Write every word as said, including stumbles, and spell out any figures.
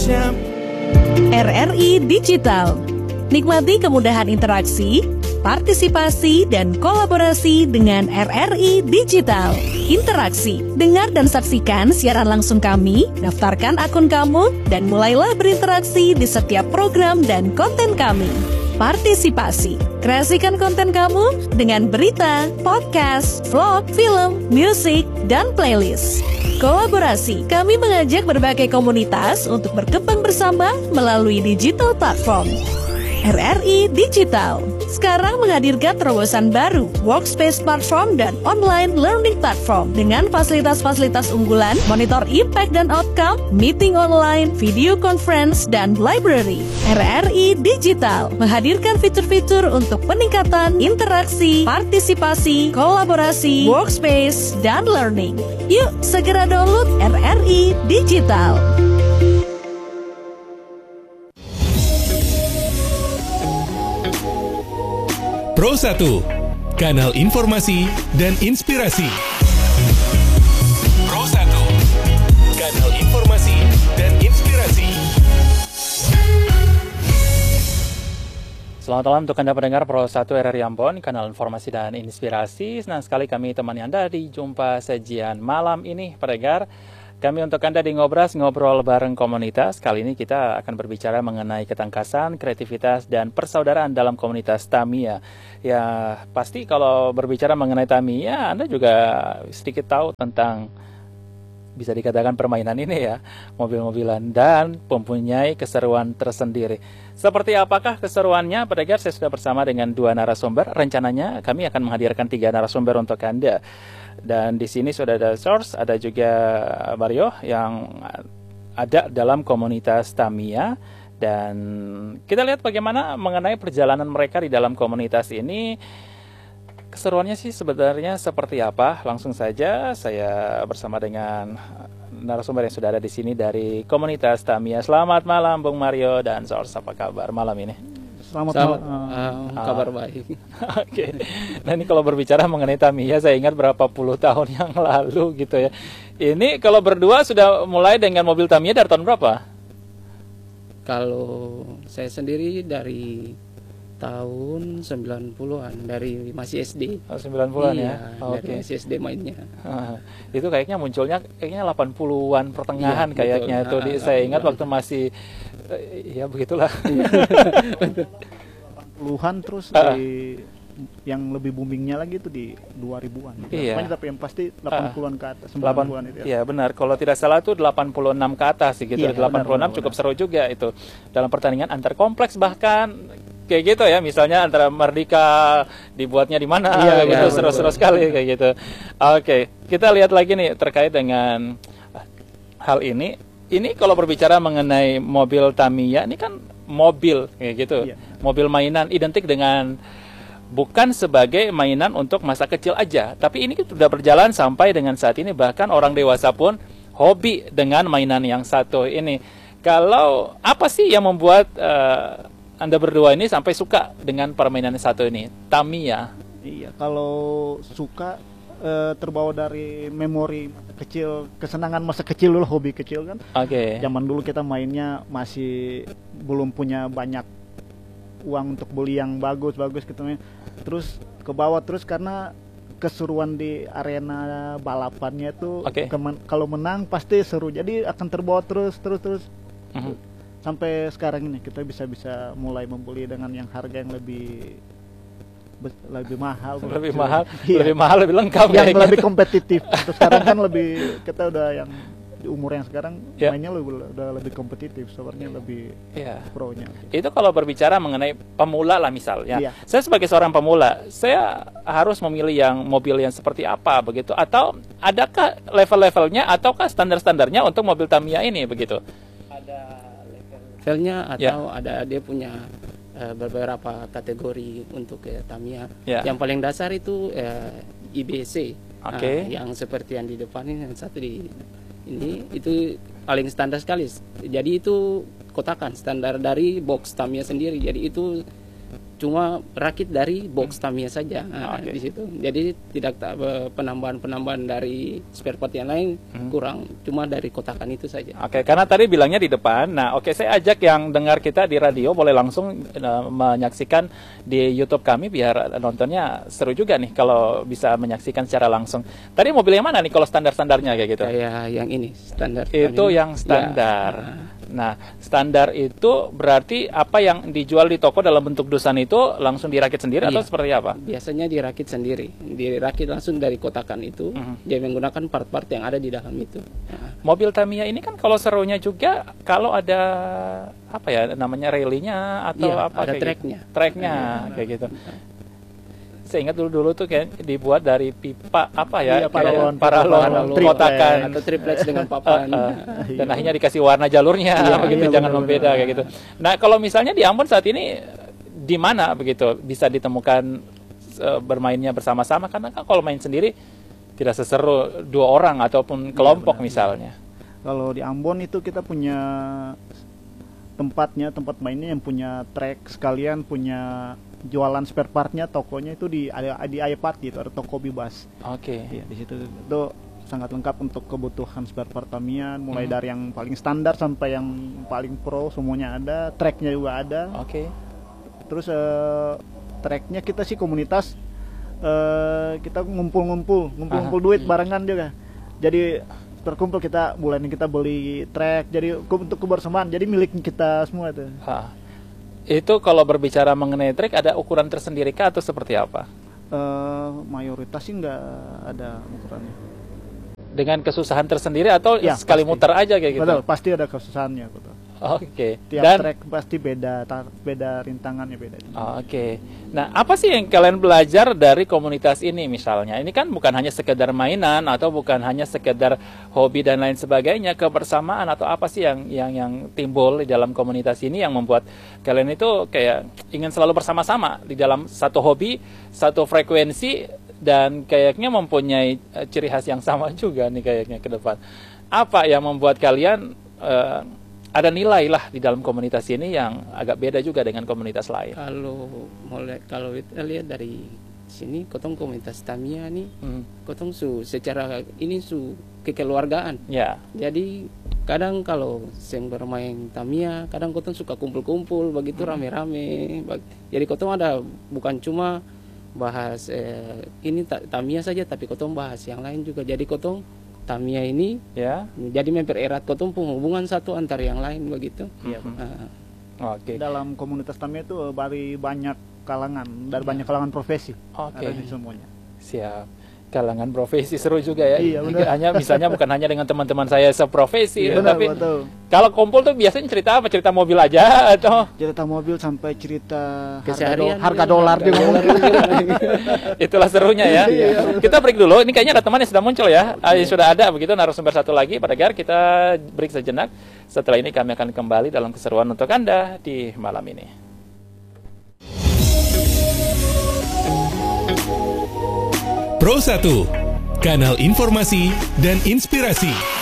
champ. R R I Digital. Nikmati kemudahan interaksi, partisipasi, dan kolaborasi dengan R R I Digital. Interaksi, dengar dan saksikan siaran langsung kami, daftarkan akun kamu, dan mulailah berinteraksi di setiap program dan konten kami. Partisipasi, kreasikan konten kamu dengan berita, podcast, vlog, film, musik, dan playlist. Kolaborasi, kami mengajak berbagai komunitas untuk berkembang bersama melalui digital platform. R R I Digital sekarang menghadirkan terobosan baru, workspace platform dan online learning platform dengan fasilitas-fasilitas unggulan, monitor impact dan outcome, meeting online, video conference, dan library. R R I Digital menghadirkan fitur-fitur untuk peningkatan interaksi, partisipasi, kolaborasi, workspace, dan learning. Yuk, segera download R R I Digital. Pro satu, kanal informasi dan inspirasi. Pro satu, kanal informasi dan inspirasi. Selamat malam untuk Anda pendengar Pro satu R R I Ambon, kanal informasi dan inspirasi. Senang sekali kami temani Anda di jumpa sajian malam ini, pendengar. Kami untuk Anda di Ngobras, ngobrol bareng komunitas. Kali ini kita akan berbicara mengenai ketangkasan, kreativitas, dan persaudaraan dalam komunitas Tamiya. Ya, pasti kalau berbicara mengenai Tamiya, Anda juga sedikit tahu tentang, bisa dikatakan permainan ini ya, mobil-mobilan, dan mempunyai keseruan tersendiri. Seperti apakah keseruannya? Pendengar, saya sudah bersama dengan dua narasumber. Rencananya kami akan menghadirkan tiga narasumber untuk Anda. Dan di sini sudah ada Source, ada juga Mario yang ada dalam komunitas Tamiya. Dan kita lihat bagaimana mengenai perjalanan mereka di dalam komunitas ini. Keseruannya sih sebenarnya seperti apa? Langsung saja saya bersama dengan narasumber yang sudah ada di sini dari komunitas Tamiya. Selamat malam Bung Mario dan Source, apa kabar malam ini? Selamat, Selamat malam. uh, Uh, kabar baik. Oke. Okay. Nah ini kalau berbicara mengenai Tamiya, saya ingat berapa puluh tahun yang lalu gitu ya. Ini kalau berdua sudah mulai dengan mobil Tamiya dari tahun berapa? Kalau saya sendiri dari tahun sembilan puluhan, dari masih S D. Oh, sembilan puluhan iya, ya. Oh, dari Oke. masih S D mainnya. Uh, itu kayaknya munculnya kayaknya delapan puluhan pertengahan Iya, kayaknya itu. betul. Di, Ah, saya ah, ingat ah. waktu masih uh, ya begitulah. delapan puluhan terus Uh. di yang lebih boomingnya lagi itu di dua ribuan. Iya. Pokoknya tapi yang pasti delapan puluhan ke atas, sembilan delapan puluhan itu ya. Iya benar, kalau tidak salah itu delapan puluh enam ke atas gitu. Iya, delapan puluh enam benar, cukup benar. seru juga itu. Dalam pertandingan antar kompleks bahkan kayak gitu ya, misalnya antara Merdeka dibuatnya di mana Iya, gitu, benar, seru-seru benar. sekali kayak gitu. Oke, kita lihat lagi nih terkait dengan hal ini. Ini kalau berbicara mengenai mobil Tamiya, ini kan mobil kayak gitu. Iya. Mobil mainan identik dengan bukan sebagai mainan untuk masa kecil aja, tapi ini sudah berjalan sampai dengan saat ini, bahkan orang dewasa pun hobi dengan mainan yang satu ini. Kalau apa sih yang membuat uh, Anda berdua ini sampai suka dengan permainan yang satu ini, Tamiya? Iya, kalau suka eh, terbawa dari memori masa kecil, kesenangan masa kecil dulu, hobi kecil kan. Oke. Zaman dulu kita mainnya masih belum punya banyak uang untuk beli yang bagus-bagus gitu ya. Terus ke bawah terus karena keseruan di arena balapannya itu Oke. kemen- kalau menang pasti seru. Jadi akan terbawa terus terus terus Mhm. sampai sekarang ini kita bisa bisa mulai membeli dengan yang harga yang lebih be- lebih mahal, Lebih mahal, Iya. lebih mahal, lebih lengkap yang kayaknya. lebih kompetitif. Terus sekarang kan lebih kita udah yang di umur yang sekarang Ya. mainnya lebih, udah lebih kompetitif, sebenarnya lebih Iya. pro-nya. Itu kalau berbicara mengenai pemula lah misalnya. Iya. Saya sebagai seorang pemula, saya harus memilih yang mobil yang seperti apa begitu, atau adakah level-levelnya ataukah standar-standarnya untuk mobil Tamiya ini begitu? Ada levelnya atau ada dia punya eh, beberapa kategori untuk eh, Tamiya. Ya. Yang paling dasar itu eh, I B C. Oke. Nah, yang seperti yang di depan ini, yang satu di ini itu paling standar sekali. Jadi itu kotakan standar dari box Tamiya sendiri. Jadi itu cuma rakit dari box Tamiya saja. Nah, Oke. di situ. Jadi tidak ta- eh, penambahan-penambahan dari spare part yang lain Hmm. kurang, cuma dari kotakan itu saja. Oke, karena tadi bilangnya di depan. Nah, oke, saya ajak yang dengar kita di radio boleh langsung eh, menyaksikan di YouTube kami biar nontonnya seru juga nih kalau bisa menyaksikan secara langsung. Tadi mobil yang mana nih kalau standar-standarnya kayak gitu? Kayak yang ini standar. Itu Tamiya. yang standar. Ya. Nah, standar itu berarti apa yang dijual di toko dalam bentuk dusan itu langsung dirakit sendiri atau Iya. seperti apa? Biasanya dirakit sendiri, dirakit langsung dari kotakan itu. Mhm. Dia menggunakan part-part yang ada di dalam itu. Nah, Mobil Tamiya ini kan kalau serunya juga kalau ada apa ya namanya rallynya atau Iya, apa ada kayak tracknya. gitu. Tracknya Iya. kayak gitu. Saya ingat dulu-dulu tuh kayak dibuat dari pipa apa ya? Iya, kayak paralon, paralon, paralon, kotakan. atau triplex dengan papan. Uh, uh, dan akhirnya dikasih warna jalurnya Iya, begitu iya, jangan benar-benar. membeda kayak gitu. Nah, kalau misalnya di Ambon saat ini di mana begitu bisa ditemukan uh, bermainnya bersama-sama karena kan kalau main sendiri tidak seseru dua orang ataupun kelompok benar, misalnya. Kalau di Ambon itu kita punya tempatnya, tempat mainnya yang punya track sekalian, punya jualan spare partnya, tokonya itu di ada di Ayapati itu ada toko bebas. Oke. Iya, di situ itu sangat lengkap untuk kebutuhan spare part Tamiya, mulai Hmm. dari yang paling standar sampai yang paling pro semuanya ada, tracknya juga ada. Oke. Terus eh, tracknya kita sih komunitas eh, kita ngumpul-ngumpul, ngumpul-ngumpul Aha. duit barengan juga. Jadi terkumpul kita bulan ini kita beli track, jadi ke- untuk kebersamaan, jadi milik kita semua itu. Ha. Itu kalau berbicara mengenai track ada ukuran tersendiri kah atau seperti apa? Eh, mayoritas sih nggak ada ukurannya. Dengan kesusahan tersendiri atau Ya, sekali pasti. muter aja kayak gitu? Betul, pasti ada kesusahannya, betul. Oke. Tiap Dan track pasti beda, tar- beda rintangannya beda. Oh, Oke. Nah, apa sih yang kalian belajar dari komunitas ini misalnya? Ini kan bukan hanya sekedar mainan atau bukan hanya sekedar hobi dan lain sebagainya, kebersamaan atau apa sih yang yang yang timbul di dalam komunitas ini yang membuat kalian itu kayak ingin selalu bersama-sama di dalam satu hobi, satu frekuensi dan kayaknya mempunyai eh, ciri khas yang sama juga nih kayaknya ke depan. Apa yang membuat kalian eh, ada nilai lah di dalam komunitas ini yang agak beda juga dengan komunitas lain? Kalau mulai kalau kita lihat dari sini, kotong komunitas Tamiya nih, Hmm. kotong su secara ini su kekeluargaan. Ya. Jadi kadang kalau seng bermain Tamiya, kadang kotong suka kumpul-kumpul begitu rame-rame. Bag- Jadi kotong ada bukan cuma bahas eh, ini ta- Tamiya saja, tapi kotong bahas yang lain juga. Jadi kotong Tamiya ini Ya. jadi mempererat kotong penghubungan satu antar yang lain begitu. Iya, Mhm. Nah, Oke. Dalam komunitas Tamiya itu eh, dari banyak kalangan, dari banyak kalangan profesi. Oke. Ada di semuanya. Siap. Kalangan profesi seru juga ya. Iya, benar. Hanya misalnya bukan hanya dengan teman-teman saya seprofesi, Iya, benar, tapi betul. kalau kumpul tuh biasanya cerita apa? Cerita mobil aja atau Cerita mobil sampai cerita harga, Keseharian do- harga ya, dolar harga dia ngomong. itulah serunya ya. Iya. Kita break dulu. Ini kayaknya ada teman yang sudah muncul ya. Ah, sudah ada begitu narasumber satu lagi. Pada Gar kita break sejenak. Setelah ini kami akan kembali dalam keseruan untuk Anda di malam ini. Pro satu, kanal informasi dan inspirasi.